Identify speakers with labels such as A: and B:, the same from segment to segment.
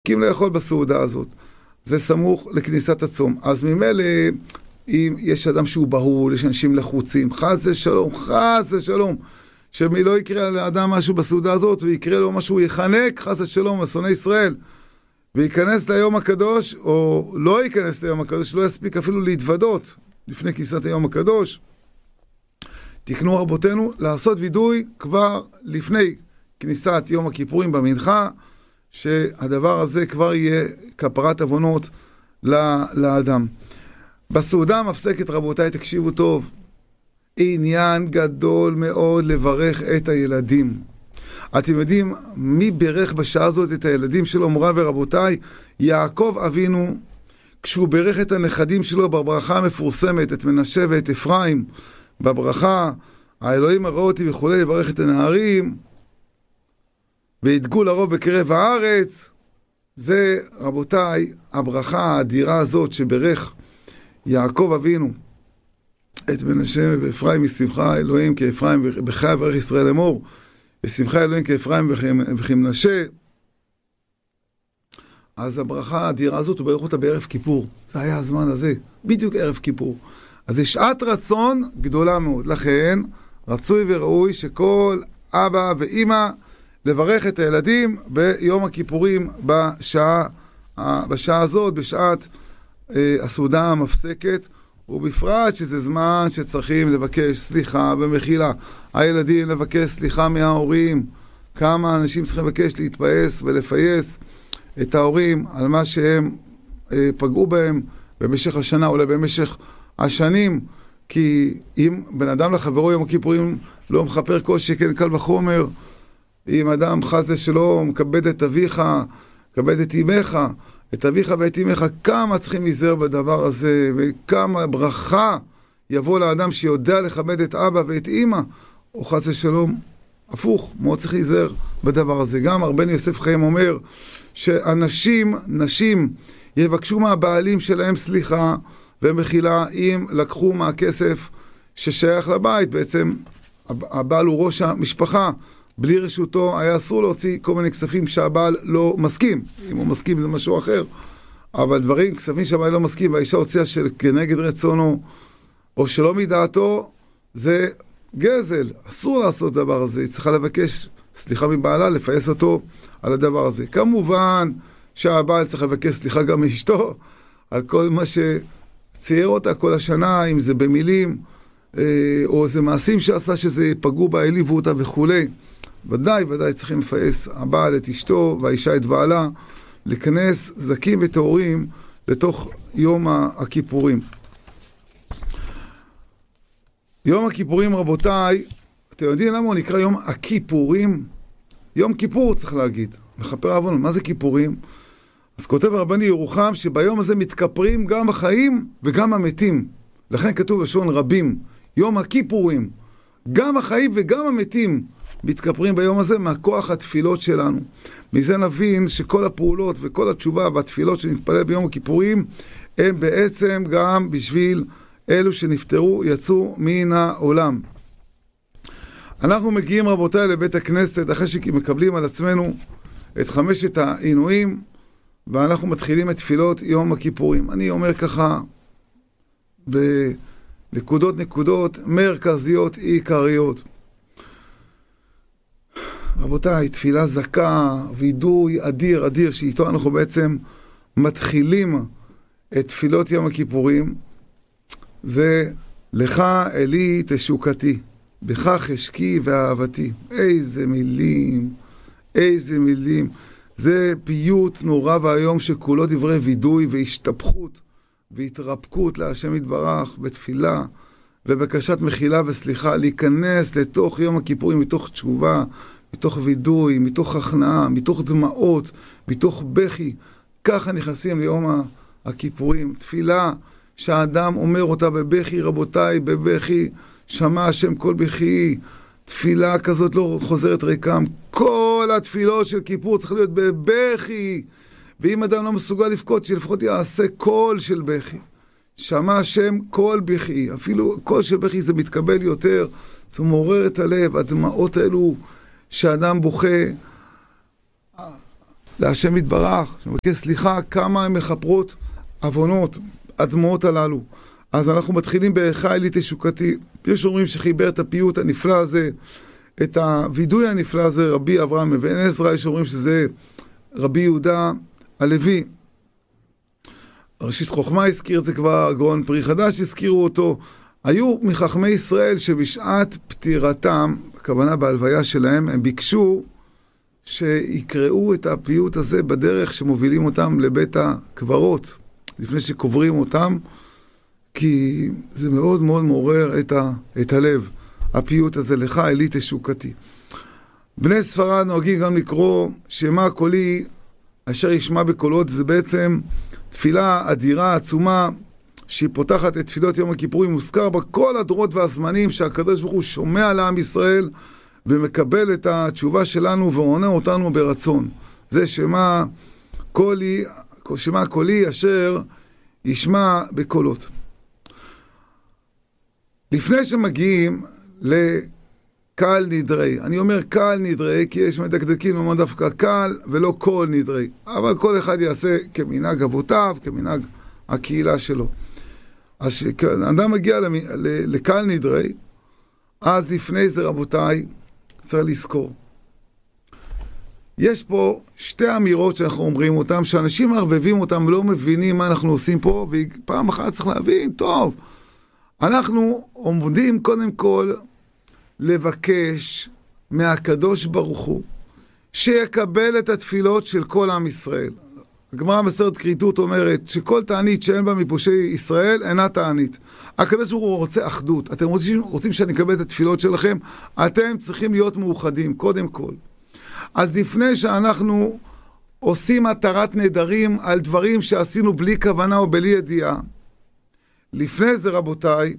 A: לאכול בסעודה הזאת. זה סמוך לכניסת הצום. אז ממילא, אם יש אדם שהוא בהול, יש אנשים לחוצים, חס ושלום, שמי לא יקרה לאדם משהו בסעודה הזאת, ויקרה לו משהו יחנק, חס ושלום, אסוני ישראל, וייכנס ליום הקדוש, או לא ייכנס ליום הקדוש, לא יספיק אפילו להתוודות לפני כניסת היום הקדוש. תקנו רבותינו לעשות וידוי כבר לפני כניסת יום הכיפורים במנחה, שהדבר הזה כבר יהיה כפרת עוונות לאדם. בסעודה המפסקת, רבותיי, תקשיבו טוב, עניין גדול מאוד לברך את הילדים. אתם יודעים מי ברך בשעה הזאת את הילדים שלו, מורה ורבותיי? יעקב אבינו, כשהוא ברך את הנכדים שלו בברכה המפורסמת, את מנשה ואת אפרים, בברכה, האלוהים הראה אותי וכו', לברך את הנערים, וידגו לרוב בקרב הארץ. זה, רבותיי, הברכה האדירה הזאת שברך יעקב אבינו את מנשה ואפרים, משמחה אלוהים כאפרים ובחי אברך ישראל אמור, ושמחה אלוהים כאפרים וכמנשה. אז הברכה האדירה הזאת הוא ברך אותה בערב כיפור. זה היה הזמן הזה, בדיוק ערב כיפור. אז יש שעת רצון גדולה מאוד. לכן רצוי וראוי שכל אבא ואמא לברך את הילדים ביום הכיפורים בשעה הזאת, בשעת הסעודה המפסקת, ובפרט שזה זמן שצריכים לבקש סליחה ומחילה. הילדים לבקש סליחה מההורים. כמה אנשים צריכים לבקש להתפייס ולפייס את ההורים על מה שהם פגעו בהם במשך השנה, אולי במשך השנים, כי אם בן אדם לחברו יום הכיפורים לא מחפר כל שכן קל וחומר, אם אדם חס שלא מכבד את אביך, מכבד את אמך, את אביך ואת אמך, כמה צריכים להיזהר בדבר הזה, וכמה ברכה יבוא לאדם שיודע לכבד את אבא ואת אמא, או חס ושלום, הפוך, מאוד צריך להיזהר בדבר הזה. גם הרבן יוסף חיים אומר, נשים יבקשו מהבעלים שלהם סליחה ומחילה, אם לקחו מהכסף ששייך לבית, בעצם הבעל הוא ראש המשפחה, בלי רשותו היה אסור להוציא כל מיני כספים שהבעל לא מסכים. אם הוא מסכים זה משהו אחר. אבל דברים, כספים שהבעל לא מסכים, והאישה הוציאה כנגד רצונו, או שלא מדעתו, זה גזל. אסור לעשות דבר הזה. היא צריכה לבקש סליחה מבעלה, לפייס אותו על הדבר הזה. כמובן שהבעל צריך לבקש סליחה גם מאשתו, על כל מה שצייר אותה כל השנה, אם זה במילים, או זה מעשים שעשה שזה פגעו בה, העליבו אותה וכו'. ודאי צריכים לפייס הבעל את אשתו והאישה את בעלה, לכנס זקים וטהורים לתוך יום הכיפורים. יום הכיפורים, רבותיי, אתם יודעים למה הוא נקרא יום הכיפורים? יום כיפור צריך להגיד, מכפר עוון. מה זה כיפורים? אז כותב הרבני ירוחם שביום הזה מתכפרים גם החיים וגם המתים. לכן כתוב לשון רבים, יום הכיפורים. גם החיים וגם המתים מתכפרים ביום הזה מהכוח התפילות שלנו. מזה נבין שכל הפעולות וכל התשובה והתפילות שנתפלל ביום הכיפורים הם בעצם גם בשביל אלו שנפטרו, יצאו מן העולם. אנחנו מגיעים, רבותיי, לבית הכנסת אחרי שמקבלים על עצמנו את 5 העינויים, ואנחנו מתחילים את תפילות יום הכיפורים. אני אומר ככה בנקודות מרכזיות עיקריות. רבותיי, תפילה זכה, וידוי אדיר, שאיתו אנחנו בעצם מתחילים את תפילות יום הכיפורים, זה לך אלי תשוקתי, בך חשקי ואהבתי. איזה מילים. זה פיוט נורא והיום שכולו דברי וידוי והשתפכות והתרפקות להשם יתברך בתפילה ובקשת מחילה וסליחה, להיכנס לתוך יום הכיפורים מתוך תשובה, מתוך וידוי, מתוך הכנעה, מתוך דמעות, מתוך בכי. ככה נכנסים ליום הכיפורים. תפילה שהאדם אומר אותה בבכי, רבותיי, בבכי, שמע השם כל בכי. תפילה כזאת לא חוזרת ריקם. כל התפילות של כיפור צריך להיות בבכי. ואם אדם לא מסוגל לבכות, שלפחות יעשה קול של בכי. שמע השם כל בכי. אפילו קול של בכי זה מתקבל יותר. זה מעורר את הלב. הדמעות האלו שאדם בוכה, להשם יתברך, שמבקש סליחה, כמה הן מחפרות עוונות, הדמעות הללו. אז אנחנו מתחילים בחי לי תשוקתי. יש אומרים שחיבר את הפיוט הנפלא הזה, את הוידוי הנפלא הזה, רבי אברהם אבן עזרא. יש אומרים שזה רבי יהודה הלוי. ראשית חוכמה הזכיר את זה כבר, גאון פרי חדש הזכירו אותו. היו מחכמי ישראל שבשעת פטירתם, הכוונה בהלוויה שלהם, הם ביקשו שיקראו את הפיוט הזה בדרך שמובילים אותם לבית הקברות, לפני שקוברים אותם, כי זה מאוד מאוד מעורר את הלב, הפיוט הזה, לך אלי תשוקתי. בני ספרד נוהגים גם לקרוא שמע קולי אשר ישמע בקולות. זה בעצם תפילה אדירה, עצומה, שהיא פותחת את תפילות יום הכיפורים. מוזכר בה כל הדורות והזמנים שהקדוש ברוך הוא שומע לעם ישראל ומקבל את התשובה שלנו ועונה אותנו ברצון. זה שמע קולי אשר ישמע בקולות. לפני שמגיעים לקהל נדרי, אני אומר קהל נדרי כי יש מדקדקים לומר דווקא קהל ולא כל נדרי, אבל כל אחד יעשה כמנהג אבותיו, כמנהג הקהילה שלו. אז כשאדם מגיע לקהל נדרי, אז לפני זה רבותיי צריך לזכור, יש פה שתי אמירות שאנחנו אומרים אותם, שאנשים מערבבים אותם ולא מבינים מה אנחנו עושים פה, ופעם אחת צריך להבין, טוב, אנחנו עומדים קודם כל לבקש מהקדוש ברוך הוא שיקבל את התפילות של כל עם ישראל. הגמרא במסכת כריתות אומרת שכל תענית שאין בה מפושעי ישראל אינה תענית. הקדוש ברוך הוא רוצה אחדות. אתם רוצים שאני אקבל את התפילות שלכם? אתם צריכים להיות מאוחדים קודם כל. אז לפני שאנחנו עושים התרת נדרים על דברים שעשינו בלי כוונה או בלי ידיעה, לפני זה רבותיי,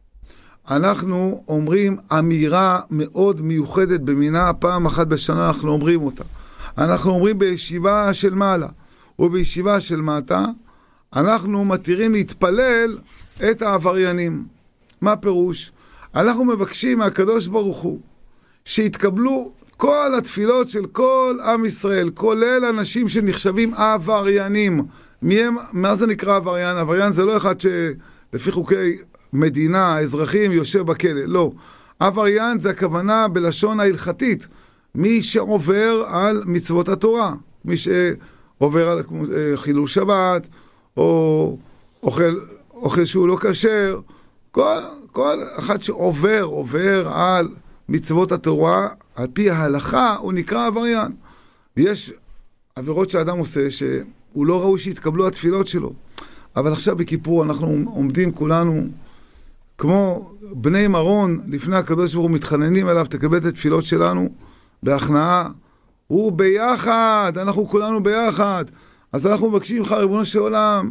A: אנחנו אומרים אמירה מאוד מיוחדת במינה, פעם אחת בשנה אנחנו אומרים אותה. אנחנו אומרים בישיבה של מעלה ובישיבה של מטה, אנחנו מתירים להתפלל את העבריינים. מה פירוש? אנחנו מבקשים מהקדוש ברוך הוא שיתקבלו כל התפילות של כל עם ישראל, כולל אנשים שנחשבים עבריינים. מה זה נקרא עבריין? עבריין זה לא אחד שלפי חוקי מדינה, אזרחים, יושב בכלא. לא. עבריין זה הכוונה בלשון ההלכתית. מי שעובר על מצוות התורה. מי שעובר על חילול שבת, או אוכל שהוא לא כשר. כל אחד שעובר על מצוות התורה, על פי ההלכה, הוא נקרא עבריין. ויש עבירות שהאדם עושה שהוא לא ראוי שיתקבלו התפילות שלו. אבל עכשיו בכיפור אנחנו עומדים כולנו כמו בני מרון לפני הקדוש ברוך הוא, מתחננים אליו, תקבל את התפילות שלנו בהכנעה. הוא ביחד, אנחנו כולנו ביחד. אז אנחנו מבקשים לך, ריבונו של עולם,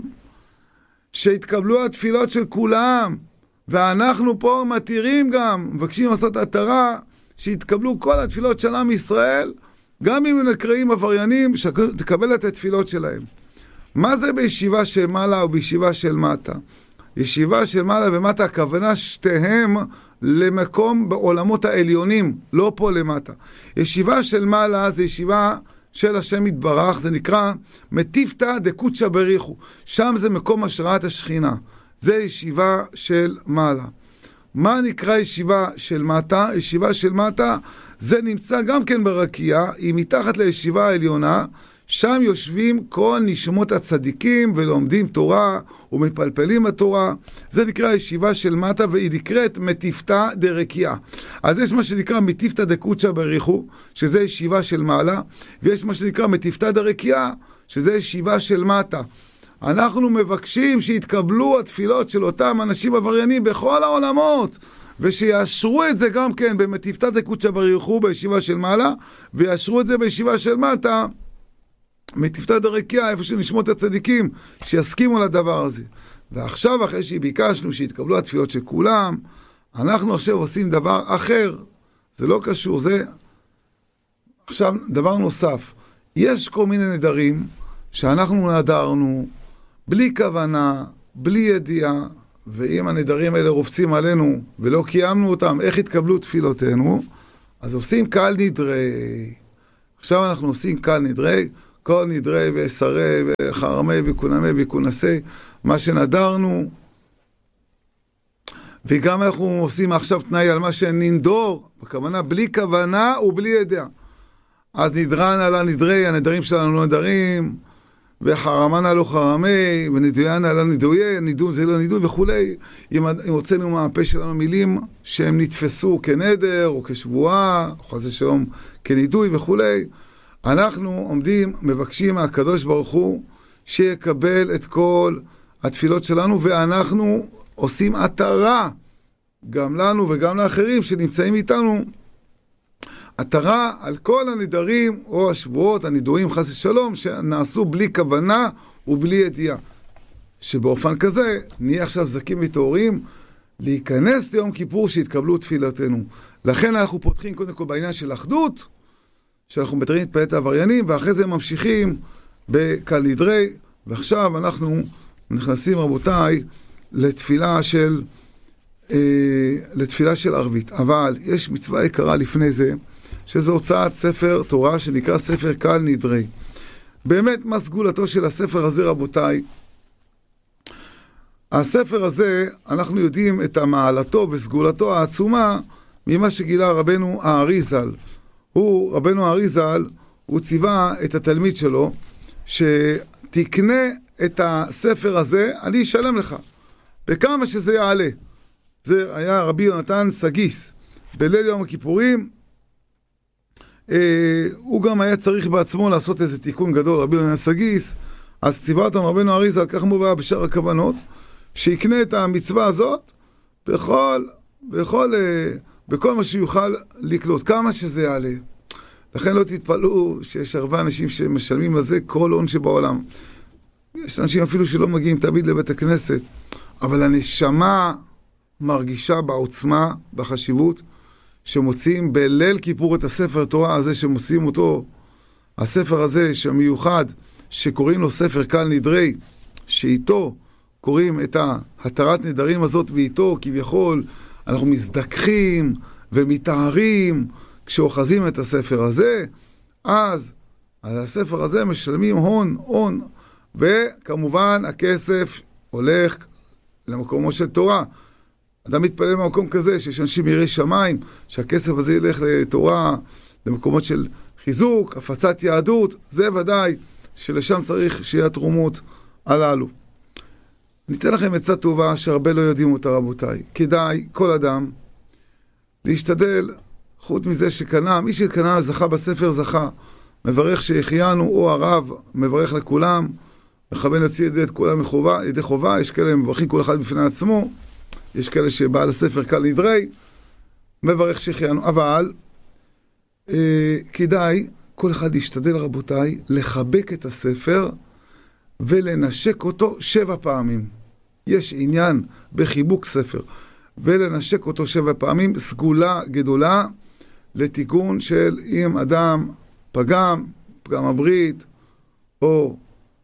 A: שיתקבלו התפילות של כולם, ואנחנו פה מתירים גם, מבקשים לעשות התרה, שיתקבלו כל התפילות של עם ישראל, גם אם הם נקראים עבריינים, שתקבל את התפילות שלהם. מה זה בישיבה של מעלה או בישיבה של מטה? ישיבה של מעלה ומטה, הכוונה שתיהם למקום בעולמות העליונים, לא פה למטה. ישיבה של מעלה זה ישיבה של השם יתברך, זה נקרא מטיפתא דקודשא בריחו. שם זה מקום השראת השכינה. זה ישיבה של מעלה. מה נקרא ישיבה של מטה? ישיבה של מטה זה נמצא גם כן ברקיע, היא מתחת לישיבה העליונה, שם יושבים כל נשמות הצדיקים ולומדים תורה ומפלפלים בתורה. זה נקרא ישיבה של מטה, והיא נקראת מטיפתא דרקיע. אז יש מה שנקרא מטיפתא דקודשא בריחו, שזה ישיבה של מעלה, ויש מה שנקרא מטיפתא דרקיע, שזה ישיבה של מטה. אנחנו מבקשים שיתקבלו התפילות של אותם אנשים עבריינים בכל העולמות, ושיאשרו את זה גם כן במטיפתא דקודשא בריחו בישיבה של מעלה, ויאשרו את זה בישיבה של מטה, מטיפתא דרקיע, איפה שנשמות הצדיקים, שיסכימו לדבר הזה. ועכשיו, אחרי שביקשנו שיתקבלו התפילות של כולם, אנחנו עכשיו עושים דבר אחר. זה לא קשור, זה עכשיו דבר נוסף. יש כל מיני נדרים שאנחנו נדרנו בלי כוונה, בלי ידיעה, ואם הנדרים האלה רופצים עלינו ולא קיימנו אותם, איך יתקבלו תפילותינו? אז עושים קהל נדרי. עכשיו אנחנו עושים קהל נדרי, כל נדרי וסרי וחרמי וכונמי וכונסי, מה שנדרנו, וגם אנחנו עושים עכשיו תנאי על מה שננדור, בכוונה בלי כוונה ובלי ידע. אז נדרן על הנדרי, הנדרים שלנו נדרים, וחרמן עלו חרמי, ונדויין על הנדויי, נידוי זה לא נידוי וכולי. אם הוצאנו מהפה שלנו מילים שהם נתפסו כנדר או כשבועה, או חס ושלום כנידוי וכולי, אנחנו עומדים, מבקשים מהקדוש ברוך הוא שיקבל את כל התפילות שלנו, ואנחנו עושים עטרה גם לנו וגם לאחרים שנמצאים איתנו, עטרה על כל הנדרים או השבועות, הנידויים חס ושלום, שנעשו בלי כוונה ובלי ידיעה. שבאופן כזה נהיה עכשיו זקים וטהורים להיכנס ליום כיפור שהתקבלו תפילתנו. לכן אנחנו פותחים קודם כל בעניין של אחדות, שאנחנו מתחילים להתפלל את העבריינים, ואחרי זה ממשיכים בקל נדרי, ועכשיו אנחנו נכנסים רבותיי לתפילה של ערבית. אבל יש מצווה יקרה לפני זה, שזו הוצאת ספר תורה שנקרא ספר קל נדרי. באמת מה סגולתו של הספר הזה רבותיי? הספר הזה אנחנו יודעים את המעלתו וסגולתו העצומה ממה שגילה רבנו האריזל. רבנו האריזל, הוא ציווה את התלמיד שלו שתקנה את הספר הזה, אני אשלם לך בכמה שזה יעלה. זה היה רבי יונתן סגיס בליל יום הכיפורים. הוא גם היה צריך בעצמו לעשות איזה תיקון גדול, רבי יונתן סגיס. אז ציווה אותנו רבנו האריזל, כך מובא בשאר הכוונות, שיקנה את המצווה הזאת בכל מה שיוכל לקלוט, כמה שזה יעלה. לכן לא תתפלאו שיש הרבה אנשים שמשלמים לזה כל הון שבעולם. יש אנשים אפילו שלא מגיעים תמיד לבית הכנסת, אבל הנשמה מרגישה בעוצמה, בחשיבות, שמוציאים בליל כיפור את הספר תורה הזה, שמוציאים אותו, הספר הזה שמיוחד, שקוראים לו ספר קל נדרי, שאיתו קוראים את ההתרת נדרים הזאת, ואיתו כביכול אנחנו מזדככים ומתארים כשאוחזים את הספר הזה. אז על הספר הזה משלמים הון, וכמובן הכסף הולך למקומו של תורה. אדם מתפלל במקום כזה שיש אנשים יראי שמיים, שהכסף הזה ילך לתורה, למקומות של חיזוק, הפצת יהדות, זה ודאי שלשם צריך שיהיה התרומות הללו. ניתן לכם עצה טובה שהרבה לא יודעים אותה רבותיי. כדאי כל אדם להשתדל, חוץ מזה שקנה, מי שקנה זכה בספר זכה, מברך שהחיינו, או הרב מברך לכולם, מכוון להוציא את כולם ידי חובה, יש כאלה מברכים כל אחד בפני עצמו, יש כאלה שבעל הספר קל נדרי, מברך שהחיינו, אבל כדאי כל אחד להשתדל רבותיי, לחבק את הספר ולנשק אותו 7 פעמים. יש עניין בחיבוק ספר, ולנשק אותו 7 פעמים, סגולה גדולה לתיקון של אם אדם פגם הברית, או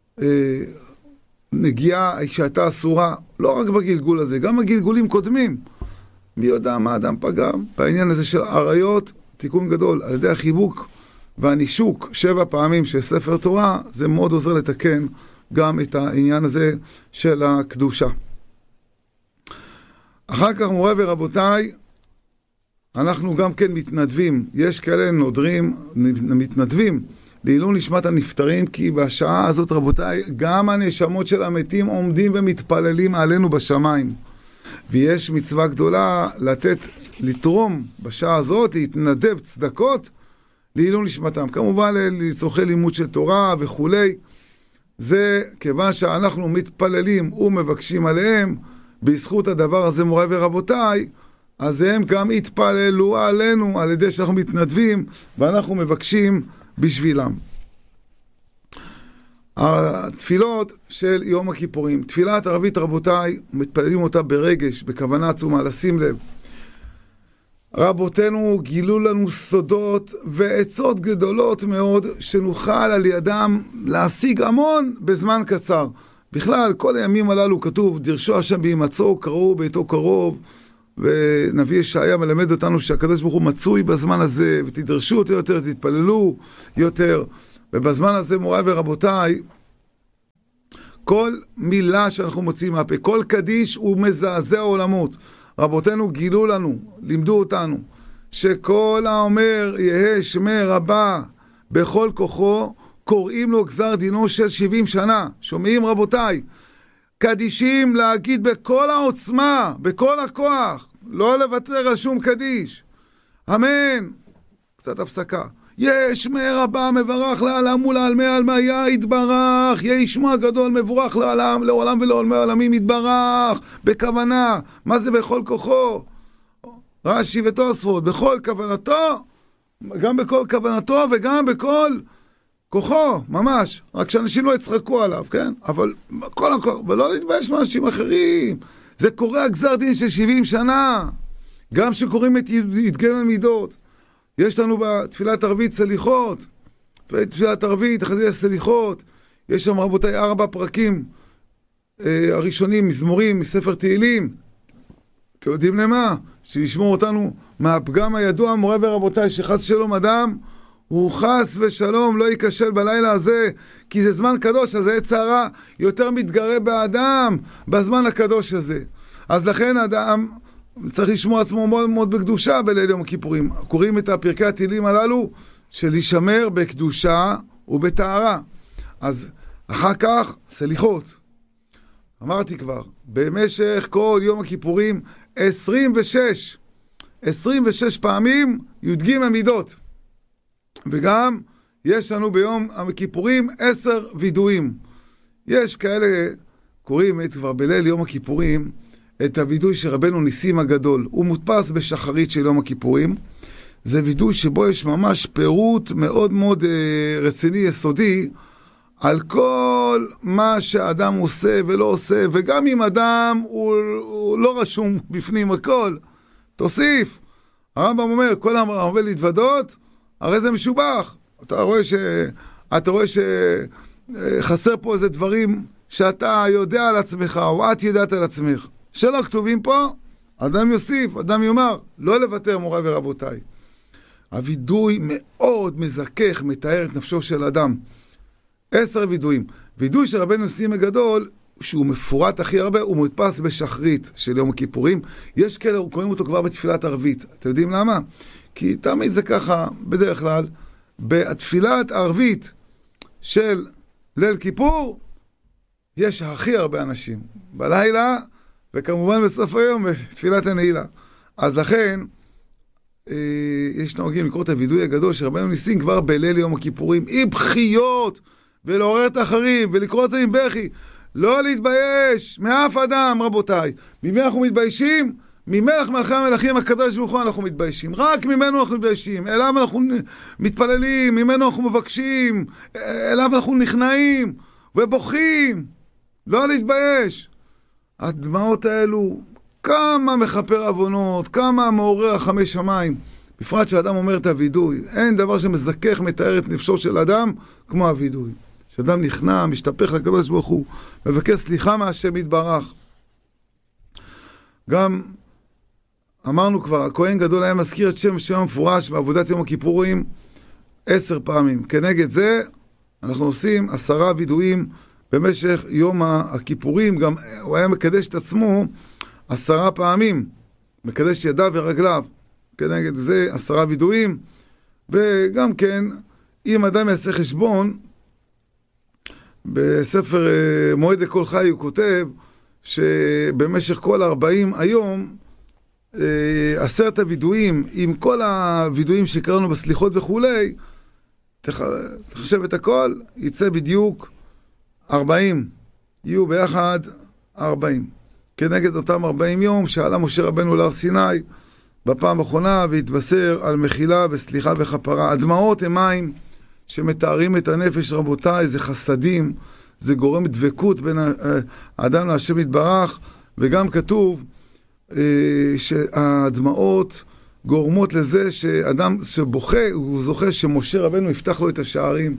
A: נגיעה שהייתה אסורה, לא רק בגלגול הזה, גם בגלגולים קודמים. מי יודע מה אדם פגם? בעניין הזה של עריות, תיקון גדול, על ידי החיבוק והנישוק 7 פעמים של ספר תורה, זה מאוד עוזר לתקן גם את העניין הזה של הקדושה. אחר כך מורה ורבותיי, אנחנו גם כן מתנדבים, יש כאלה נודרים, מתנדבים לעילוי נשמת הנפטרים, כי בשעה הזאת רבותיי, גם הנשמות של המתים עומדים ומתפללים עלינו בשמיים. ויש מצווה גדולה לתרום בשעה הזאת, להתנדב צדקות לעילוי נשמתם. כמובן לצורכי לימוד של תורה וכולי. זה כיוון שאנחנו מתפללים ומבקשים עליהם, בזכות הדבר הזה מוריי ורבותיי, אז הם גם התפללו עלינו על ידי שאנחנו מתנדבים ואנחנו מבקשים בשבילם. התפילות של יום הכיפורים, תפילת ערבית רבותיי, מתפללים אותה ברגש, בכוונה עצומה, לשים לב. רבותינו גילו לנו סודות ועצות גדולות מאוד, שנוכל על ידם להשיג המון בזמן קצר. בכלל, כל הימים הללו כתוב, דרשו השם בהימצאו, קראו ביתו קרוב, ונביא ישעיה מלמד אותנו שהקדוש ברוך הוא מצוי בזמן הזה, ותדרשו אותו יותר, תתפללו יותר, ובזמן הזה, מוריי ורבותיי, כל מילה שאנחנו מוצאים מהפה, כל קדיש הוא מזעזע עולמות. רבותינו גילו לנו, לימדו אותנו, שכל האומר יהא שמי רבה בכל כוחו, קוראים לו גזר דינו של 70 שנה. שומעים רבותיי? קדישים להגיד בכל העוצמה, בכל הכוח, לא לוותר על שום קדיש. אמן. קצת הפסקה. יש מרבה מברך לעלם ולעלמי עלמיה יתברך, יהי שמו הגדול מבורך לעולם ולעולמי עולמים יתברך, בכוונה. מה זה בכל כוחו? רש"י ותוספות, בכל כוונתו, גם בכל כוונתו וגם בכל כוחו, ממש. רק שאנשים לא יצחקו עליו, כן? אבל כל הכוח, ולא להתבייש מאנשים אחרים. זה קורה הגזר דין של 70 שנה. גם שקוראים את יתגן המידות. יש לנו בתפילת ערבית סליחות, בתפילת ערבית, אחרי זה יש סליחות, יש שם רבותיי 4 פרקים הראשונים, מזמורים, מספר תהילים. אתם יודעים למה? שישמור אותנו מהפגם הידוע, מוריי ורבותיי, שחס שלום אדם, הוא חס ושלום לא ייכשל בלילה הזה, כי זה זמן קדוש, אז העץ הרע יותר מתגרה באדם בזמן הקדוש הזה. אז לכן אדם צריך לשמור עצמו מאוד מאוד בקדושה בליל יום הכיפורים. קוראים את הפרקי התהילים הללו של להישמר בקדושה ובטהרה. אז אחר כך סליחות. אמרתי כבר, במשך כל יום הכיפורים 26 פעמים יודגים המידות. וגם יש לנו ביום הכיפורים 10 וידויים. יש כאלה קוראים את כבר בליל יום הכיפורים את הוידוי של רבנו ניסים הגדול. הוא מודפס בשחרית של יום הכיפורים. זה וידוי שבו יש ממש פירוט מאוד מאוד רציני, יסודי, על כל מה שאדם עושה ולא עושה, וגם אם אדם הוא לא רשום בפנים הכל, תוסיף. הרמב"ם אומר, כל הרבה להתוודות, הרי זה משובח. אתה רואה שחסר פה איזה דברים שאתה יודע על עצמך, או את יודעת על עצמך. שלא כתובים פה, אדם יוסיף, אדם יאמר, לא לוותר מוריי ורבותיי. הוידוי מאוד מזכך, מתאר את נפשו של אדם. 10 וידויים. וידוי של רבנו ניסים הגדול, שהוא מפורט הכי הרבה, הוא מודפס בשחרית של יום הכיפורים. יש כאלה, קוראים אותו כבר בתפילת ערבית. אתם יודעים למה? כי תמיד זה ככה, בדרך כלל, בתפילת ערבית של ליל כיפור, יש הכי הרבה אנשים. בלילה, וכמובן בסוף היום, בתפילת הנעילה. אז לכן, יש נהוגים לקרוא את הוידוי הגדול של רבנו ניסים כבר בליל יום הכיפורים, עם בחיות, ולעורר את האחרים, ולקרוא את זה עם בכי. לא להתבייש מאף אדם, רבותיי. ממי אנחנו מתביישים? ממלך מלכי המלכים הקדוש ברוך הוא אנחנו מתביישים. רק ממנו אנחנו מתביישים. אליו אנחנו מתפללים, ממנו אנחנו מבקשים, אליו אנחנו נכנעים ובוכים. לא להתבייש. הדמעות האלו, כמה מחפר עוונות, כמה מעורר רחמי שמיים. בפרט שאדם אומר את הוידוי. אין דבר שמזכך, מתאר את נפשו של אדם כמו הוידוי. שאדם נכנע, משתפך לקדוש ברוך הוא, מבקש סליחה מהשם יתברך. גם אמרנו כבר, הכהן גדול היה מזכיר את שם המפורש בעבודת יום הכיפורים 10 פעמים. כנגד זה אנחנו עושים 10 וידויים במשך יום הכיפורים. גם הוא היה מקדש את עצמו 10 פעמים, מקדש ידיו ורגליו. כנגד זה 10 וידויים. וגם כן, אם אדם יעשה חשבון, בספר מועד לכל חי הוא כותב שבמשך כל 40 היום 10 הוידויים, עם כל הוידויים שקראנו בסליחות וכולי, תחשב את הכל, יצא בדיוק 40, יהיו ביחד 40. כנגד אותם 40 יום שעלה משה רבנו להר סיני בפעם האחרונה והתבשר על מחילה וסליחה וכפרה. הדמעות הם מים שמתארים את הנפש, רבותיי, זה חסדים, זה גורם דבקות בין האדם להשם יתברך, וגם כתוב שהדמעות גורמות לזה שאדם שבוכה, הוא זוכה שמשה רבנו יפתח לו את השערים.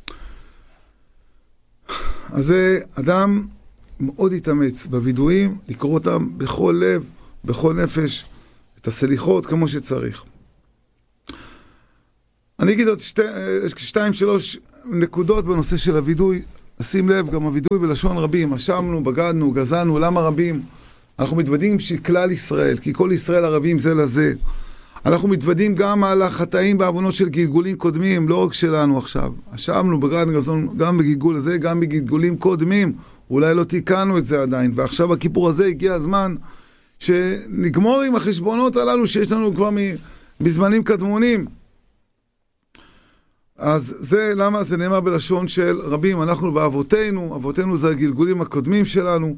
A: אז זה אדם מאוד התאמץ בוידויים, לקרוא אותם בכל לב, בכל נפש, את הסליחות כמו שצריך. אני אגיד עוד 2-3 נקודות בנושא של הוידוי, שים לב, גם הוידוי בלשון רבים, אשמנו, בגדנו, גזענו, למה רבים? אנחנו מתוודים של כלל ישראל, כי כל ישראל ערבים זה לזה. אנחנו מתוודים גם על החטאים בעוונות של גלגולים קודמים, לא רק שלנו עכשיו. אשמנו, בגדנו, גזענו, גם בגלגול הזה, גם בגלגולים קודמים. אולי לא תיקנו את זה עדיין, ועכשיו הכיפור הזה הגיע הזמן שנגמור עם החשבונות הללו שיש לנו כבר מזמנים קדמונים. אז זה למה זה נאמר בלשון של רבים, אנחנו ואבותינו, אבותינו זה הגלגולים הקודמים שלנו,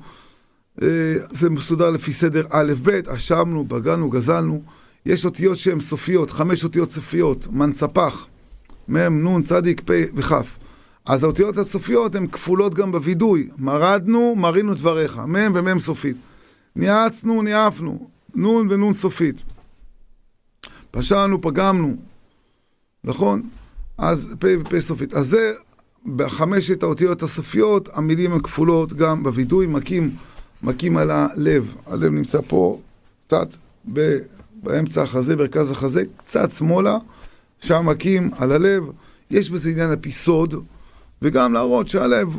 A: זה מסודר לפי סדר א' ב', אשמנו, בגדנו, גזלנו, יש אותיות שהן סופיות, 5 אותיות סופיות, מנצפח, מ', נ', צדיק, פ' וכף. אז האותיות הסופיות הן כפולות גם בוידוי, מרדנו, מרינו דבריך, מ' ומ' סופית, ניאצנו, ניאפנו, נ' ונ' סופית, פשענו, פגמנו, נכון? אז פ' ופ' סופית. אז זה, בחמשת האותיות הסופיות, המילים הן כפולות גם בוידוי, מכים על הלב. הלב נמצא פה, קצת באמצע החזה, ברכז החזה, קצת שמאלה, שם מכים על הלב. יש בזה עניין הפיסוד, וגם להראות שהלב,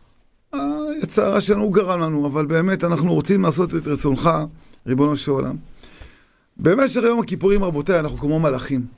A: היצרה שלנו גרם לנו, אבל באמת אנחנו רוצים לעשות את רצונך, ריבונו של עולם. במשך יום הכיפורים, רבותיי, אנחנו כמו מלאכים.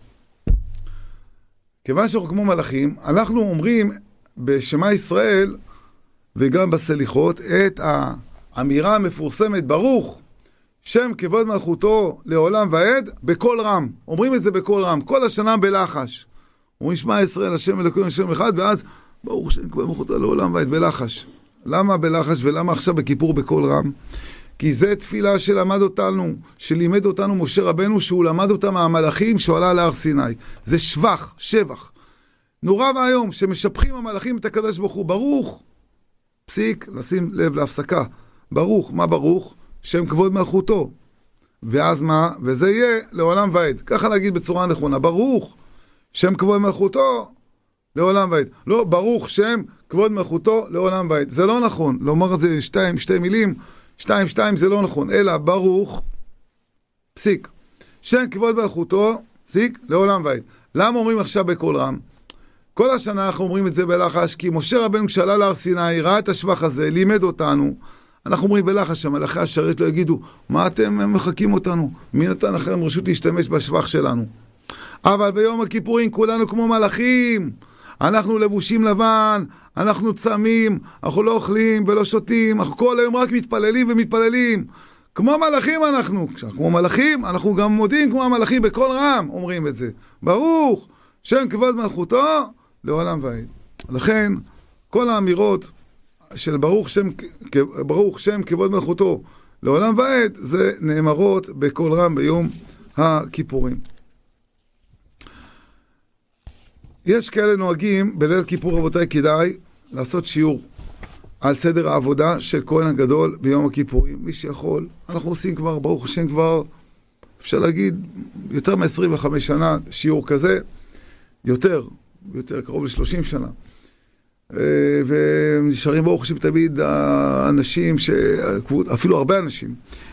A: כיוון שאנחנו כמו מלאכים, אנחנו אומרים בשמה ישראל, וגם בסליחות, את האמירה המפורסמת, ברוך, שם כבוד מלכותו לעולם ועד, בכל רם. אומרים את זה בכל רם, כל השנה בלחש. אומרים שמע ישראל, השם אלוקינו השם אחד, ואז ברוך שם כבוד מלכותו לעולם ועד, בלחש. למה בלחש ולמה עכשיו בכיפור בכל רם? כי זה תפילה שלמד אותנו, שלימד אותנו משה רבנו, שהוא למד אותם מהמלאכים שהוא עלה להר סיני. זה שבח. נורא והיום, שמשבחים המלאכים את הקדוש ברוך הוא, ברוך, פסיק, לשים לב להפסקה, ברוך, מה ברוך? שם כבוד מלכותו. ואז מה? וזה יהיה לעולם ועד. ככה להגיד בצורה נכונה, ברוך, שם כבוד מלכותו, לעולם ועד. לא, ברוך שם כבוד מלכותו, לעולם ועד. זה לא נכון, לומר את זה שתי מילים, 2 זה לא נכון, אלא ברוך, פסיק, שם כבוד מלכותו, פסיק, לעולם ועד. למה אומרים עכשיו בכל רם? כל השנה אנחנו אומרים את זה בלחש, כי משה רבנו כשעלה להר סיני, ראה את השבח הזה, לימד אותנו, אנחנו אומרים בלחש, המלאכי השרת לא יגידו, מה אתם מחכים אותנו? מי נתן לכם רשות להשתמש בשבח שלנו? אבל ביום הכיפורים כולנו כמו מלאכים, אנחנו לבושים לבן, אנחנו צמים, אנחנו לא אוכלים ולא שותים, אנחנו כל היום רק מתפללים ומתפללים. כמו מלאכים אנחנו, כמו מלאכים, אנחנו גם מודים כמו המלאכים בכל רם, אומרים את זה. ברוך, שם כבוד מלכותו, לעולם ועד. לכן, כל האמירות של ברוך שם כבוד מלכותו, לעולם ועד, זה נאמרות בכל רם ביום הכיפורים. יש כאלה נוהגים, בליל כיפור רבותיי כדאי לעשות שיעור על סדר העבודה של כהן הגדול ביום הכיפורים. מי שיכול, אנחנו עושים כבר, ברוך השם כבר, אפשר להגיד, יותר מ-25 שנה שיעור כזה, יותר, קרוב ל-30 שנה. ונשארים ברוך השם תמיד האנשים, אפילו הרבה אנשים.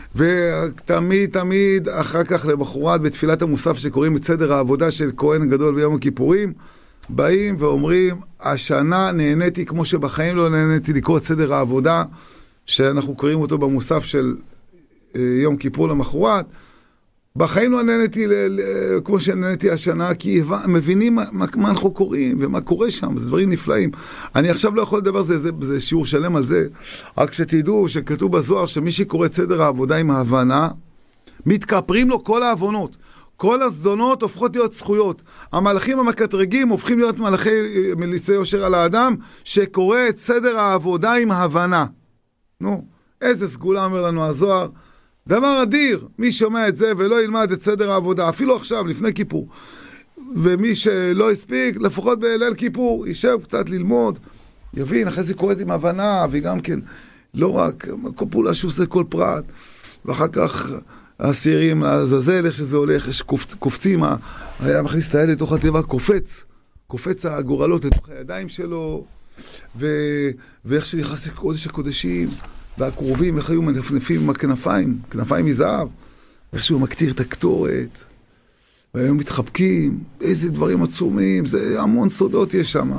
A: ותמיד אחר כך למחרת בתפילת המוסף שקוראים את סדר העבודה של כהן הגדול ביום הכיפורים, באים ואומרים, השנה נהניתי כמו שבחיים לא נהניתי לקרוא את סדר העבודה, שאנחנו קוראים אותו במוסף של יום כיפור למחרת, בחיים לא נהניתי כמו שנהניתי השנה, כי מבינים מה אנחנו קוראים ומה קורה שם, זה דברים נפלאים. אני עכשיו לא יכול לדבר, זה שיעור שלם על זה, רק שתדעו שכתוב בזוהר שמי שקורא את סדר העבודה עם ההבנה, מתכפרים לו כל העוונות. כל הזדונות הופכות להיות זכויות. המלאכים המקטרגים הופכים להיות מליצי יושר על האדם שקורא את סדר העבודה עם ההבנה. נו, איזה סגולה אומר לנו הזוהר. דבר אדיר, מי שומע את זה ולא ילמד את סדר העבודה, אפילו עכשיו, לפני כיפור. ומי שלא הספיק, לפחות בליל כיפור, יישב קצת ללמוד, יבין, אחרי זה קורא את זה עם הבנה, וגם כן, לא רק, כל פעולה שהוא עושה כל פרט, ואחר כך הסירים, הזזל, איך שזה הולך, יש קופצים, היה מכניס את היד לתוך הטבע, קופץ הגורלות לתוך הידיים שלו, ואיך שנכנס לקודש הקודשים, והקרובים, איך היו מנפנפים עם הכנפיים, כנפיים מזהב, איך שהוא מקטיר את הקטורת, והיום מתחבקים, איזה דברים עצומים, זה המון סודות יש שם.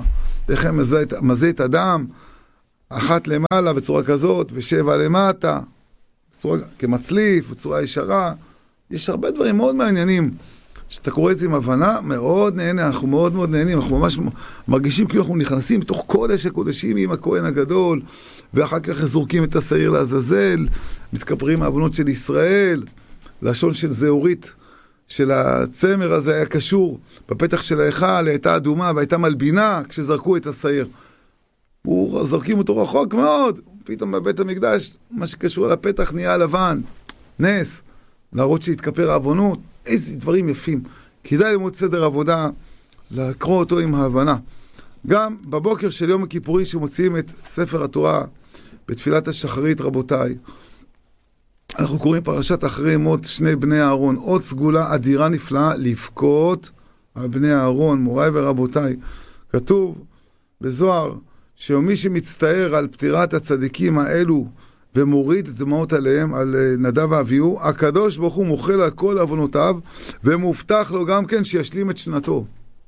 A: לחם מזה את הדם, 1 למעלה בצורה כזאת, ו7 למטה, בצורה, כמצליף, בצורה ישרה. יש הרבה דברים מאוד מעניינים. כשאתה קורא את זה עם הבנה, מאוד נהנה, אנחנו מאוד מאוד נהנים, אנחנו ממש מרגישים כאילו אנחנו נכנסים בתוך קודש הקודשים עם הכהן הגדול, ואחר כך זורקים את השעיר לעזאזל, מתכפרים העוונות של ישראל, לשון של זהורית, של הצמר הזה היה קשור בפתח של ההיכל, הייתה אדומה והייתה מלבינה כשזרקו את השעיר. זורקים אותו רחוק מאוד, פתאום בבית המקדש, מה שקשור על הפתח נהיה לבן, נס, להראות שהתכפר העוונות, איזה דברים יפים. כדאי ללמוד סדר עבודה, לקרוא אותו עם ההבנה. גם בבוקר של יום הכיפורי שמוציאים את ספר התורה בתפילת השחרית, רבותיי, אנחנו קוראים פרשת אחרי מות 2 בני אהרון, עוד סגולה אדירה נפלאה לבכות על בני אהרון, מוריי ורבותיי. כתוב בזוהר שמי שמצטער על פטירת הצדיקים האלו ומוריד את דמעות עליהם, על נדב ואביהו, הקדוש ברוך הוא מוחל על כל עוונותיו ומובטח לו גם כן שישלים את שנתו.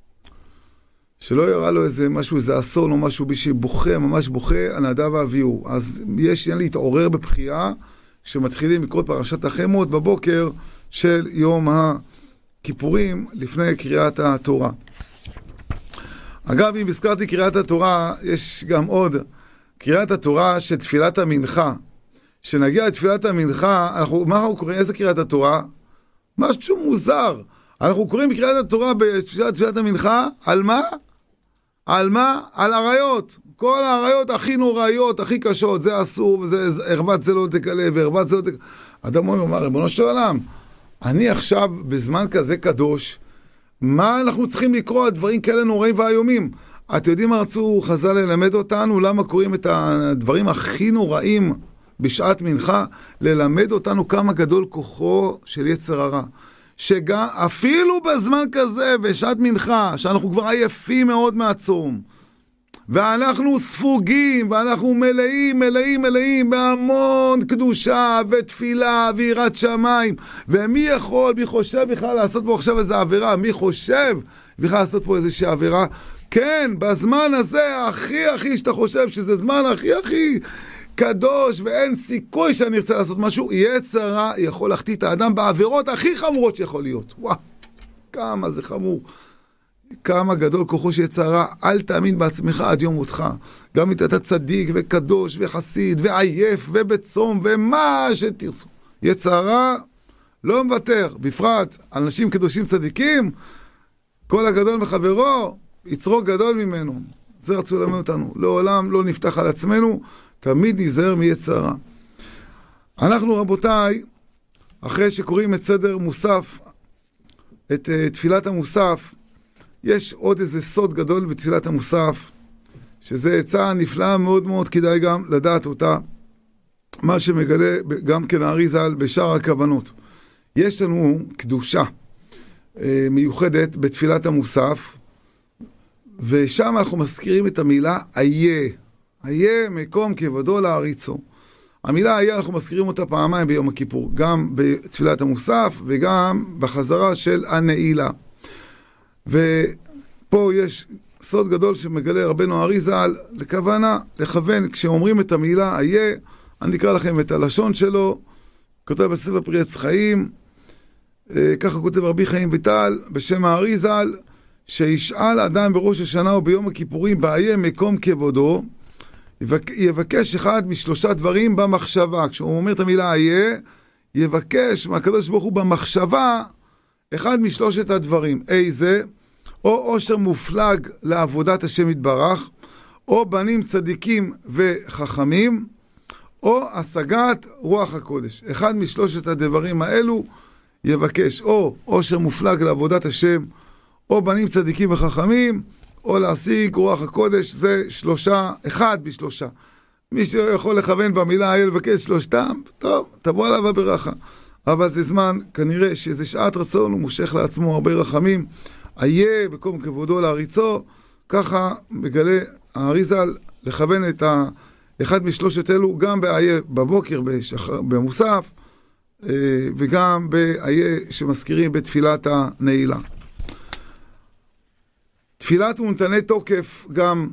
A: שלא יראה לו איזה משהו, איזה אסון או משהו, בי שבוכה, ממש בוכה על נדב ואביהו. אז יש עניין להתעורר בבחייה כשמתחילים לקרוא פרשת אחרי מות בבוקר של יום הכיפורים לפני קריאת התורה. אגב, אם הזכרתי קריאת התורה, יש גם עוד קריאת התורה של תפילת המנחה. שנגיע לתפילת המנחה, מה אנחנו קוראים? איזה קריאת התורה? משהו מוזר. אנחנו קוראים בקריאת התורה בתפילת המנחה, על מה? על מה? על עריות. כל העריות הכי נוראיות, הכי קשות, זה אסור, ערבת זה לא תקלה, וערבת זה לא תקלה. אדם אומר, ריבונו של עולם, אני עכשיו בזמן כזה קדוש, מה אנחנו צריכים לקרוא על דברים כאלה נוראים ואיומים? אתם יודעים מה רצו חז"ל ללמד אותנו? למה קוראים את הדברים הכי נוראים בשעת מנחה? ללמד אותנו כמה גדול כוחו של יצר הרע. שגם אפילו בזמן כזה, בשעת מנחה, שאנחנו כבר עייפים מאוד מהצום, ואנחנו ספוגים, ואנחנו מלאים בהמון קדושה ותפילה ויראת שמיים, ומי יכול, מי חושב בכלל לעשות פה עכשיו איזו עבירה? מי חושב בכלל לעשות פה איזושהי עבירה? כן, בזמן הזה, הכי שאתה חושב שזה זמן הכי קדוש, ואין סיכוי שאני ארצה לעשות משהו, יצר הרע יכול להחטיא את האדם בעבירות הכי חמורות שיכול להיות. וואו, כמה זה חמור. כמה גדול כוחו של יצר הרע, אל תאמין בעצמך עד יום מותך. גם אם אתה צדיק וקדוש וחסיד ועייף ובצום ומה שתרצו. יצר הרע לא מוותר, בפרט על אנשים קדושים צדיקים, כל הגדול מחברו, יצרו גדול ממנו. זה רצו ללמד אותנו. לעולם לא נפתח על עצמנו, תמיד ניזהר מיצר הרע. אנחנו רבותיי, אחרי שקוראים את סדר מוסף, את תפילת המוסף, יש עוד איזה סוד גדול בתפילת המוסף, שזה עצה נפלאה מאוד מאוד, כדאי גם לדעת אותה, מה שמגלה גם כן האריז"ל בשאר הכוונות. יש לנו קדושה מיוחדת בתפילת המוסף, ושם אנחנו מזכירים את המילה איה. איה מקום כבודו להריצו. המילה איה אנחנו מזכירים אותה פעמיים ביום הכיפור, גם בתפילת המוסף וגם בחזרה של הנעילה. ופה יש סוד גדול שמגלה רבנו האריז"ל לכוון, כשאומרים את המילה איה, אני אקרא לכם את הלשון שלו, כותב בספר פרי עץ חיים, ככה כותב רבי חיים ויטל בשם האריז"ל, שישאל אדם בראש השנה וביום הכיפורים באיה מקום כבודו, יבקש אחד משלושה דברים במחשבה. כשהוא אומר את המילה איה, יבקש מהקדוש ברוך הוא במחשבה אחד משלושת הדברים. איזה? או עושר מופלג לעבודת השם יתברך, או בנים צדיקים וחכמים, או השגת רוח הקודש. אחד משלושת הדברים האלו יבקש, או עושר מופלג לעבודת השם, או בנים צדיקים וחכמים, או להשיג רוח הקודש. זה שלושה, אחד בשלושה. מי שיכול לכוון במילה איה לבקש שלושתם, טוב, תבוא עליו הברכה. אבל זה זמן, כנראה שזה שעת רצון, הוא מושך לעצמו הרבה רחמים. איה מקום כבודו להריצו, ככה מגלה האריז"ל לכוון את אחד משלושת אלו, גם באיה בבוקר במוסף, וגם באיה שמזכירים בתפילת הנעילה. תפילת ונתני תוקף גם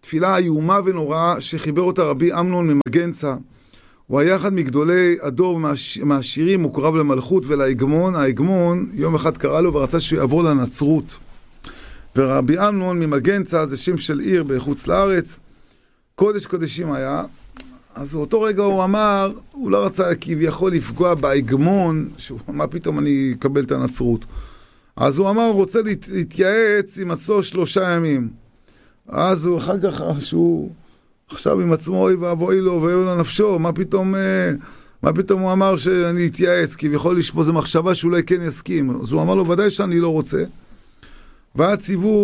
A: תפילה איומה ונוראה שחיבר אותה רבי אמנון ממגנצה. הוא היה אחד מגדולי הדור מהעשירים, הוא קרב למלכות ולהגמון. ההגמון יום אחד קרא לו ורצה שהוא יעבור לנצרות. ורבי אמנון ממגנצה זה שם של עיר בחוץ לארץ, קודש קודשים היה. אז באותו רגע הוא אמר, הוא לא רצה כביכול לפגוע בהגמון, מה פתאום אני אקבל את הנצרות. אז הוא אמר, הוא רוצה להתייעץ עם עצמו 3 ימים. אז הוא אחר כך, שהוא עכשיו עם עצמו, אוי ואבוי לו ואוי לנפשו, מה פתאום הוא אמר שאני אתייעץ, כביכול יש פה איזו מחשבה שאולי כן יסכים. אז הוא אמר לו, ודאי שאני לא רוצה. ואז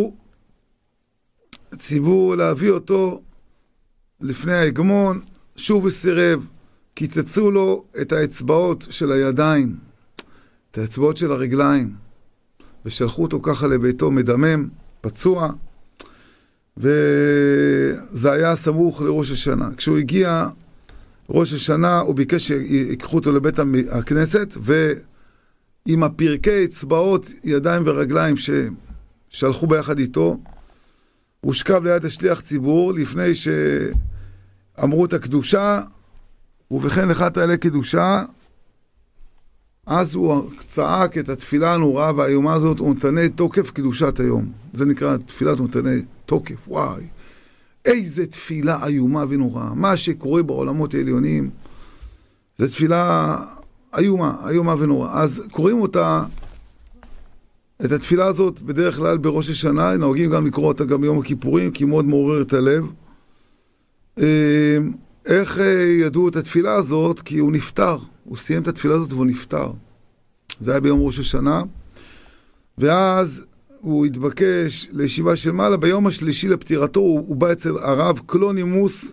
A: ציוו להביא אותו לפני ההגמון, שוב וסירב, קיצצו לו את האצבעות של הידיים, את האצבעות של הרגליים, ושלחו אותו ככה לביתו מדמם, פצוע, וזה היה סמוך לראש השנה. כשהוא הגיע ראש השנה, הוא ביקש שיקחו אותו לבית הכנסת, ועם הפרקי אצבעות, ידיים ורגליים ששלחו ביחד איתו, הוא שקב ליד השליח ציבור, לפני שאמרו את הקדושה, ובכן לך תעלה קדושה. אז הוא צעק את התפילה הנוראה והאיומה הזאת, הוא נתנה תוקף קדושת היום. זה נקרא תפילת נתנה תוקף. וואי, איזה תפילה איומה ונוראה. מה שקורה בעולמות העליונים, זה תפילה איומה ונוראה. אז קוראים אותה, את התפילה הזאת בדרך כלל בראש השנה, נוהגים גם לקרוא אותה גם ביום הכיפורים, כי היא מאוד מעורר את הלב. איך ידעו את התפילה הזאת? כי הוא נפטר. הוא סיים את התפילה הזאת והוא נפטר. זה היה ביום ראש השנה. ואז הוא התבקש לישיבה של מעלה. ביום השלישי לפטירתו הוא בא אצל הרב קלונימוס,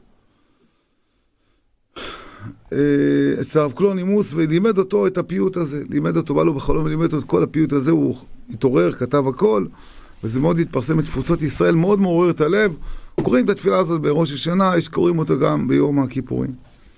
A: אצל הרב קלונימוס, ולימד אותו את הפיוט הזה. לימד אותו, בא לו בחלום ולימד אותו את כל הפיוט הזה. הוא התעורר, כתב הכל, וזה מאוד התפרסם בתפוצות ישראל, מאוד מעורר את הלב. קוראים את התפילה הזאת בראש השנה, יש קוראים אותה גם ביום הכיפורים.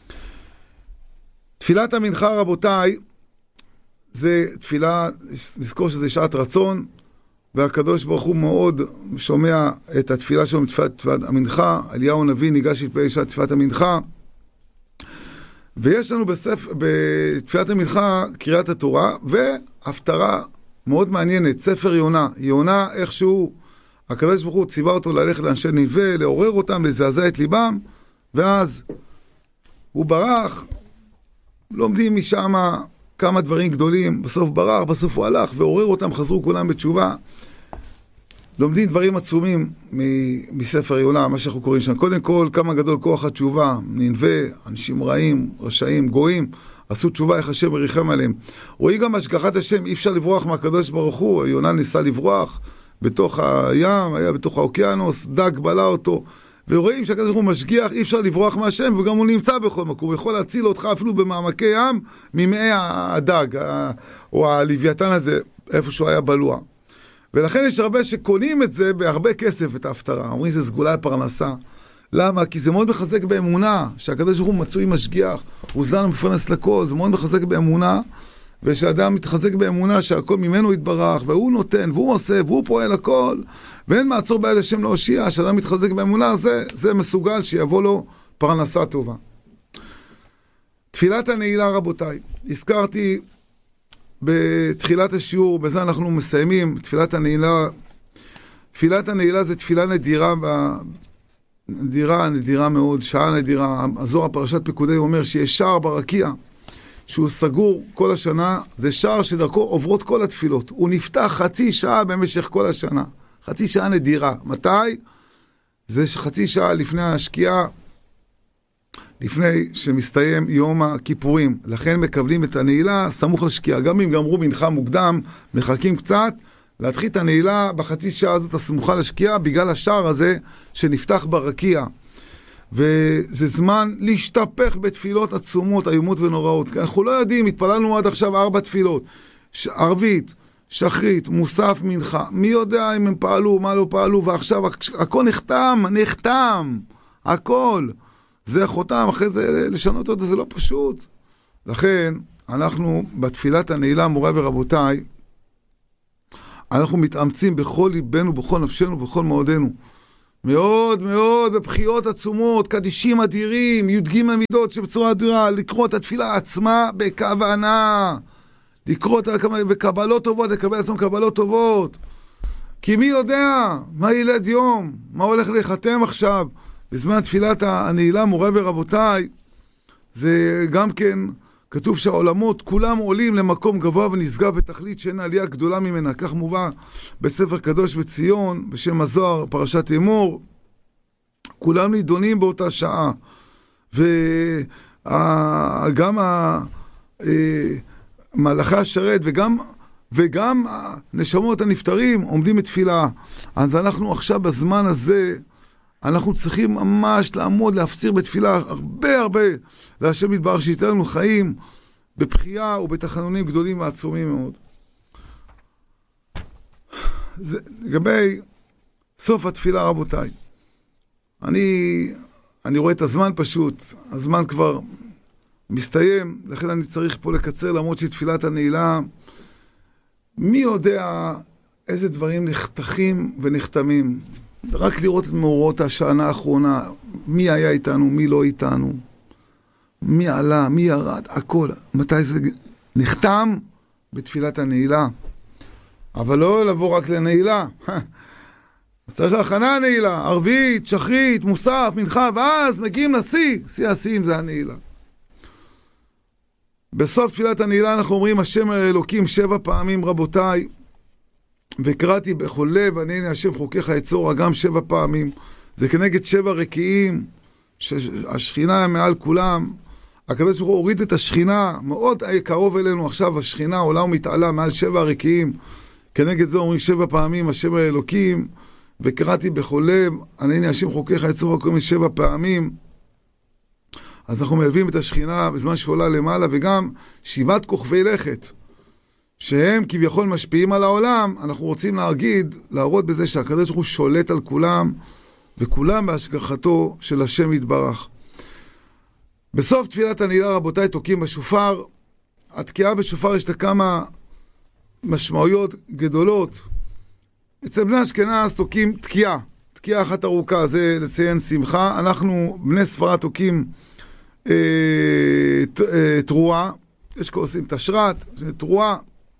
A: תפילת המנחה, רבותיי, זה תפילה, נזכור שזה שעת רצון, והקדוש ברוך הוא מאוד שומע את התפילה שלו בתפילת המנחה. אליהו הנביא ניגש להתפלל שעת תפילת המנחה, ויש לנו בתפילת המנחה קריאת התורה, והפטרה מאוד מעניינת, ספר יונה. יונה איכשהו, הקדוש ברוך הוא ציווה אותו ללכת לאנשי ניבא, לעורר אותם, לזעזע את ליבם, ואז הוא ברח, לומדים משם כמה דברים גדולים, בסוף ברח, בסוף הוא הלך, ועורר אותם, חזרו כולם בתשובה. לומדים דברים עצומים מספר יונה, מה שאנחנו קוראים שם. קודם כל, כמה גדול כוח התשובה, ננבא, אנשים רעים, רשעים, גויים, עשו תשובה, איך השם מריחם עליהם. רואים גם השגחת השם, אי אפשר לברוח מהקדוש ברוך הוא. יונה ניסה לברוח בתוך הים, היה בתוך האוקיינוס, דג בלע אותו, ורואים שהקדוש ברוך הוא משגיח, אי אפשר לברוח מהשם, וגם הוא נמצא בכל מקום, הוא יכול להציל אותך אפילו במעמקי ים, ממאי הדג, או הלוויתן הזה, איפה שהוא היה בלוע. ולכן יש הרבה שקונים את זה בהרבה כסף, את ההפטרה. אומרים, זה סגולה לפרנסה. למה? כי זה מאוד מחזק באמונה, שהקדוש ברוך הוא מצוי משגיח, הוא זן ומפרנס לכל, זה מאוד מחזק באמונה, ושאדם מתחזק באמונה שהכל ממנו יתברך, והוא נותן, והוא עושה, והוא פועל הכל, ואין מעצור ביד השם להושיע. שאדם מתחזק באמונה, זה מסוגל שיבוא לו פרנסה טובה. תפילת הנעילה, רבותיי, הזכרתי בתחילת השיעור, בזה אנחנו מסיימים. תפילת הנעילה זה תפילה נדירה מאוד, שעה נדירה. הזוהר הפרשת פקודי אומר שיש שער ברקיע, שהוא סגור כל השנה, זה שער שדרכו עוברות כל התפילות. הוא נפתח חצי שעה במשך כל השנה. חצי שעה נדירה. מתי? זה חצי שעה לפני השקיעה, לפני שמסתיים יום הכיפורים. לכן מקבלים את הנעילה סמוך לשקיעה. גם אם גמרו מנחה מוקדם, מחכים קצת, להתחיל את הנעילה בחצי שעה הזאת הסמוכה לשקיעה, בגלל השער הזה שנפתח ברקיע. וזה זמן להשתפך בתפילות עצומות, איומות ונוראות. אנחנו לא יודעים, התפללנו עד עכשיו 4 תפילות. ערבית, שחרית, מוסף, מנחה. מי יודע אם הם פעלו, מה לא פעלו, ועכשיו הכל נחתם, הכל. זה חותם, אחרי זה לשנות אותו, זה לא פשוט. לכן, אנחנו בתפילת הנעילה, מוריי ורבותיי, אנחנו מתאמצים בכל ליבנו, בכל נפשנו, בכל מאודנו, מאוד מאוד בבחיות עצומות, קדישים אדירים, י"ג מידות שבצורה אדירה, לקרוא את התפילה עצמה בכוונה, לקרוא את וקבלות טובות, לקבל עצמם קבלות טובות. כי מי יודע מה ילד יום, מה הולך להיחתם עכשיו, בזמן תפילת הנעילה, מורי ורבותיי, זה גם כן כתוב שהעולמות כולם עולים למקום גבוה ונשגב בתכלית שאין עלייה גדולה ממנה. כך מובא בספר קדוש בציון, בשם הזוהר, פרשת אמור. כולם נידונים באותה שעה. וגם מלאכי השרת וגם נשמות הנפטרים עומדים בתפילה. אז אנחנו עכשיו בזמן הזה, אנחנו צריכים ממש לעמוד, להפציר בתפילה הרבה להשם יתברך שייתן לנו חיים בבחייה ובתחנונים גדולים ועצומים מאוד. לגבי סוף התפילה רבותיי, אני רואה את הזמן פשוט, הזמן כבר מסתיים, לכן אני צריך פה לקצר למרות שתפילת הנעילה, מי יודע איזה דברים נחתכים ונחתמים. רק לראות את מאורות השנה האחרונה, מי היה איתנו, מי לא איתנו, מי עלה, מי ירד, הכל. מתי זה נחתם? בתפילת הנעילה. אבל לא לבוא רק לנעילה. צריך הכנה הנעילה, ערבית, שחרית, מוסף, מנחה, ואז מגיעים לשיא. שיא השיאים זה הנעילה. בסוף תפילת הנעילה אנחנו אומרים, השם אלוקים 7 פעמים רבותיי, וקראתי בכל לב, אני הנה השם חוקך יצורה גם 7 פעמים. זה כנגד 7 רקיעים, שהשכינה מעל כולם. הקדוש ברוך הוא הוריד את השכינה, מאוד קרוב אלינו עכשיו, השכינה עולה ומתעלה מעל 7 רקיעים. כנגד זה אומרים 7 פעמים, השם האלוקים, וקראתי בכל לב, אני הנה השם חוקך יצורה גם 7 פעמים. אז אנחנו מלווים את השכינה בזמן שעולה למעלה, וגם 7 כוכבי לכת. שהם כביכול משפיעים על העולם, אנחנו רוצים להראות בזה שהקדוש ברוך הוא שולט על כולם, וכולם בהשגחתו של השם יתברך. בסוף תפילת הנעילה רבותיי תוקעים בשופר, התקיעה בשופר יש לה כמה משמעויות גדולות. אצל בני אשכנז תוקעים תקיעה אחת ארוכה, זה לציין שמחה. אנחנו בני ספרד תוקעים תרועה, יש כעושים תשרת, תרועה.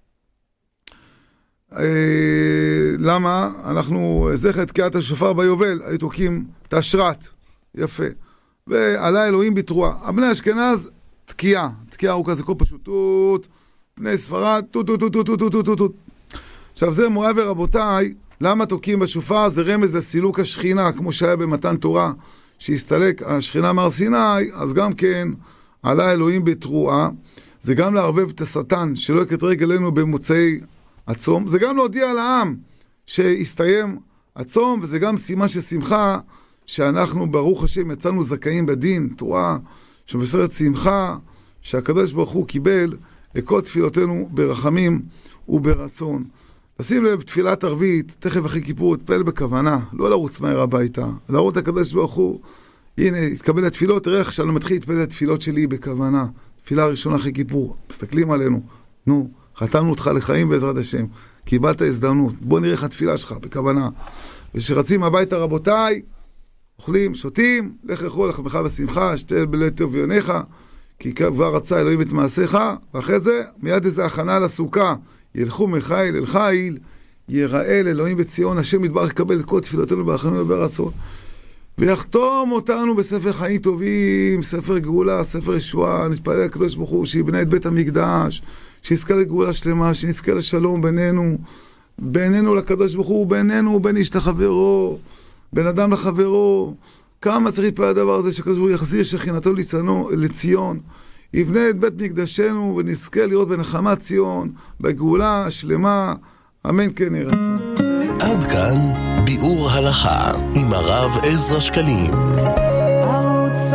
A: למה? אנחנו זכר תקיעת השופר ביובל, היו תוקעים תשרת, יפה. ועלה אלוהים בתרועה. הבני אשכנז, תקיעה ארוכה, זה כל פשוטות. בני ספרד, טוט. עכשיו זה מוריי ורבותיי, למה תוקעים בשופר? זה רמז לסילוק השכינה, כמו שהיה במתן תורה, שהסתלק השכינה מהר סיני, אז גם כן עלה אלוהים בתרועה. זה גם לערבב את השטן, שלא יקטרג אלינו במוצאי הצום. זה גם להודיע לעם שהסתיים הצום, וזה גם סימן של שמחה, שאנחנו ברוך השם יצאנו זכאים בדין, תורה שמבשרת שמחה, שהקדוש ברוך הוא קיבל את כל תפילותינו ברחמים וברצון. לשים לב, תפילת ערבית, תכף אחרי כיפור, תפעל בכוונה, לא לרוץ מהר הביתה, להראות הקדוש ברוך הוא, הנה, התקבל התפילות, תראה איך שאני מתחיל להתפלל את התפילות שלי בכוונה. תפילה ראשונה אחרי כיפור, מסתכלים עלינו, נו, חתמנו אותך לחיים בעזרת השם, קיבלת הזדמנות, בוא נראה איך התפילה שלך בכוונה. ושרצים הביתה רבותיי, אוכלים, שותים, לך אכול לחמך בשמחה, שתל בלב טוב ויונך, כי כבר רצה אלוהים את מעשיך, ואחרי זה מיד איזה הכנה לסוכה, ילכו מחיל אל חיל, יראה לאלוהים בציון, השם יתברך יקבל את כל תפילותינו ברחמים וברצון, ויחתום אותנו בספר חיים טובים, ספר גאולה, ספר ישועה. נתפלל לקדוש ברוך הוא שיבנה את בית המקדש, שיזכה לגאולה שלמה, שנזכה לשלום בינינו לקדוש ברוך הוא, בינינו ובין איש לחברו, בין אדם לחברו. כמה צריך להתפלל הדבר הזה, שהקדוש ברוך הוא יחזיר שכינתו לציון, יבנה את בית מקדשנו, ונזכה לראות בנחמת ציון, בגאולה השלמה, אמן כן יהי רצון.
B: עד כאן ביאור הלכה עם הרב עזרא שקלים. ערוץ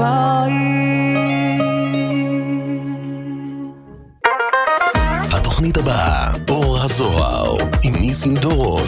B: 2000. התוכנית הבאה, אור הזוהר עם ניסים דורון.